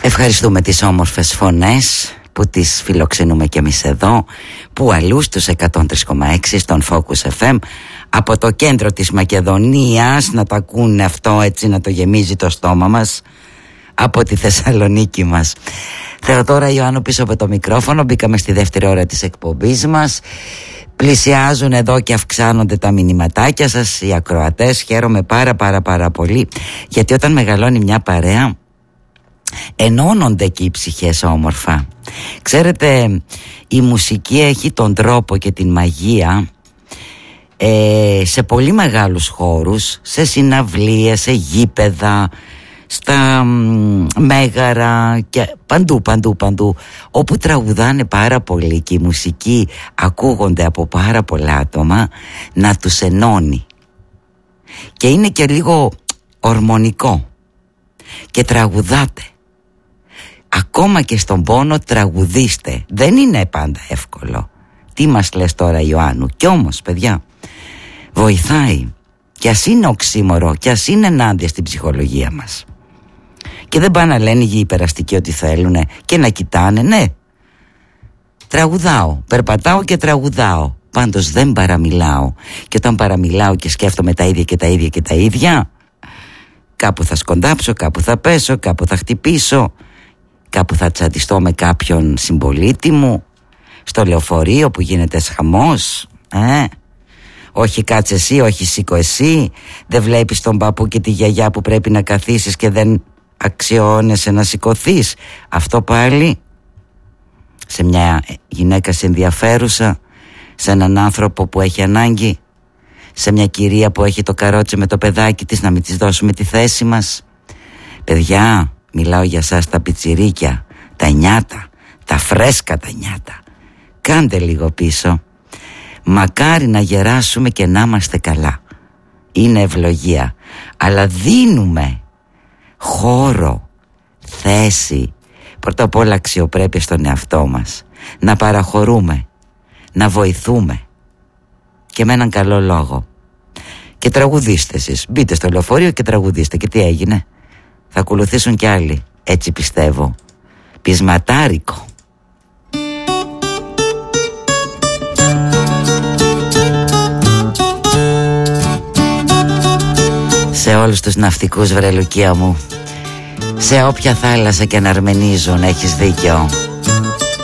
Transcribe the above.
Ευχαριστούμε τις όμορφες φωνές που τις φιλοξενούμε κι εμείς εδώ, που αλλού στους 103,6 στον Focus FM, από το κέντρο της Μακεδονίας, να το ακούνε αυτό έτσι, να το γεμίζει το στόμα μας, από τη Θεσσαλονίκη μας. Θεοδώρα Ιωάννου πίσω από το μικρόφωνο. Μπήκαμε στη δεύτερη ώρα της εκπομπής μας. Πλησιάζουν εδώ και αυξάνονται τα μηνυματάκια σας, οι ακροατές. Χαίρομαι πάρα πολύ, γιατί όταν μεγαλώνει μια παρέα ενώνονται και οι ψυχές όμορφα. Ξέρετε, η μουσική έχει τον τρόπο και την μαγεία σε πολύ μεγάλους χώρους, σε συναυλίες, σε γήπεδα, στα μέγαρα και παντού, όπου τραγουδάνε πάρα πολύ και η μουσική ακούγονται από πάρα πολλά άτομα, να τους ενώνει. Και είναι και λίγο ορμονικό και τραγουδάτε. Ακόμα και στον πόνο τραγουδίστε. Δεν είναι πάντα εύκολο. Τι μας λες τώρα, Ιωάννου? Κι όμως, παιδιά, βοηθάει. Κι ας είναι οξύμορο, κι ας είναι ενάντια στην ψυχολογία μας. Και δεν πάνε να λένε οι υπεραστικοί ότι θέλουνε και να κοιτάνε. Ναι, τραγουδάω, περπατάω και τραγουδάω. Πάντως δεν παραμιλάω. Και όταν παραμιλάω και σκέφτομαι τα ίδια και τα ίδια, κάπου θα σκοντάψω, κάπου θα πέσω, κάπου θα χτυπήσω, κάπου θα τσαντιστώ με κάποιον συμπολίτη μου, στο λεωφορείο που γίνεται χαμός. Όχι κάτσε εσύ, όχι σήκω εσύ. Δεν βλέπεις τον παππού και τη γιαγιά που πρέπει να καθίσεις και δεν αξιώνεσαι να σηκωθείς? Αυτό πάλι. Σε μια γυναίκα ενδιαφέρουσα, σε έναν άνθρωπο που έχει ανάγκη, σε μια κυρία που έχει το καρότσι με το παιδάκι της, να μην της δώσουμε τη θέση μας? Παιδιά, μιλάω για σας τα πιτσιρίκια, τα νιάτα, τα φρέσκα τα νιάτα. Κάντε λίγο πίσω. Μακάρι να γεράσουμε και να είμαστε καλά. Είναι ευλογία. Αλλά δίνουμε χώρο, θέση, πρώτα απ' όλα αξιοπρέπεια στον εαυτό μας. Να παραχωρούμε, να βοηθούμε, και με έναν καλό λόγο. Και τραγουδίστε εσείς. Μπείτε στο λεωφορείο και τραγουδίστε. Και τι έγινε? Θα ακολουθήσουν κι άλλοι. Έτσι πιστεύω. Πεισματάρικο. Σε όλους τους ναυτικούς, βρε Λουκία μου, σε όποια θάλασσα και να αρμενίζουν, έχεις δίκιο.